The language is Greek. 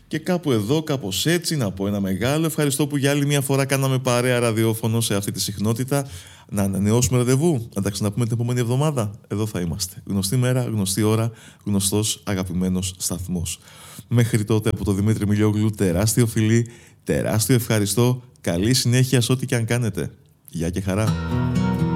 Και κάπου εδώ, κάπως έτσι, να πω ένα μεγάλο ευχαριστώ που για άλλη μια φορά κάναμε παρέα ραδιόφωνο σε αυτή τη συχνότητα. Να ανανεώσουμε ραντεβού, να τα ξαναπούμε την επόμενη εβδομάδα. Εδώ θα είμαστε. Γνωστή μέρα, γνωστή ώρα, γνωστός αγαπημένος σταθμός. Μέχρι τότε από το Δημήτρη Μιλιόγλου, τεράστιο φιλί, τεράστιο ευχαριστώ. Καλή συνέχεια σε ό,τι και αν κάνετε. Γεια και χαρά.